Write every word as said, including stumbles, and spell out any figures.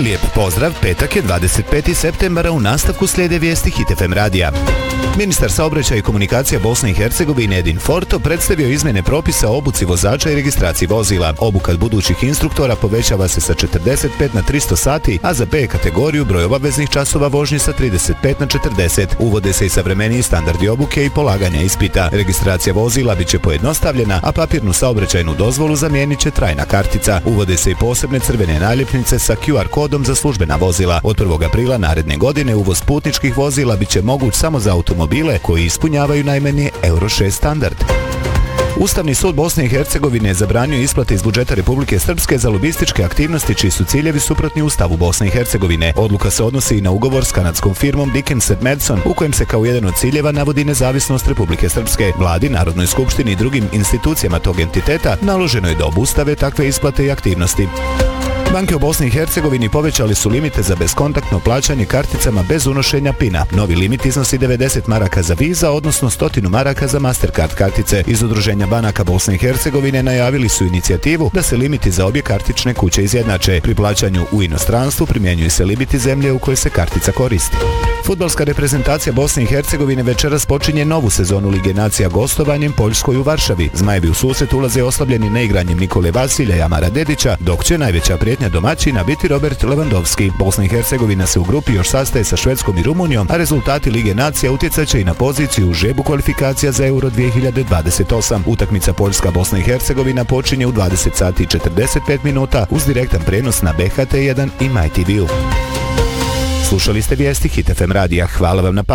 Lijep pozdrav, petak je dvadeset peti septembar, u nastavku slijede vijesti Hit F M radija. Ministar saobraćaja i komunikacija Bosne i Hercegovine Edin Forto predstavio izmjene propisa o obuci vozača i registraciji vozila. Obuka budućih instruktora povećava se sa četrdeset pet na tristo sati, a za B kategoriju broj obaveznih časova vožnje sa trideset pet na četrdeset. Uvode se i savremeniji standardi obuke i polaganja ispita. Registracija vozila biće pojednostavljena, a papirnu saobraćajnu dozvolu zamijenit će trajna kartica. Uvode se i posebne crvene naljepnice sa Q R kodom za službena vozila. Od prvog aprila naredne godine uvoz putničkih vozila biće moguć samo za automobile koji ispunjavaju najmanje Euro šest standard. Ustavni sud Bosne i Hercegovine zabranio isplate iz budžeta Republike Srpske za lobističke aktivnosti čiji su ciljevi suprotni Ustavu Bosne i Hercegovine. Odluka se odnosi i na ugovor s kanadskom firmom Dickens and Madson, u kojem se kao jedan od ciljeva navodi nezavisnost Republike Srpske. Vladi, Narodnoj skupštini i drugim institucijama tog entiteta naloženo je da obustave takve isplate i aktivnosti. Banke u Bosni i Hercegovini povećali su limite za beskontaktno plaćanje karticama bez unošenja pina. Novi limit iznosi devedeset maraka za Visa, odnosno sto maraka za Mastercard kartice. Iz Udruženja banaka Bosne i Hercegovine najavili su inicijativu da se limiti za obje kartične kuće izjednače. Pri plaćanju u inostranstvu primjenjuju se limiti zemlje u kojoj se kartica koristi. Fudbalska reprezentacija Bosne i Hercegovine večeras počinje novu sezonu Lige nacija gostovanjem Poljskoj u Varšavi. Zmajevi u susret ulaze oslabljeni neigranjem Nikole Vasilja i Amara Dedića, dok će najveća prijetnja domaćina biti Robert Lewandowski. Bosna i Hercegovina se u grupi još sastaje sa Švedskom i Rumunijom, a rezultati Lige nacija utjecat će i na poziciju u žrebu kvalifikacija za Euro dvije hiljade dvadeset osam. Utakmica Poljska-Bosna i Hercegovina počinje u dvadeset sati i četrdeset pet minuta uz direktan prenos na B H T jedan i MyTV-u. Slušali ste vijesti Hit F M radija. Hvala vam na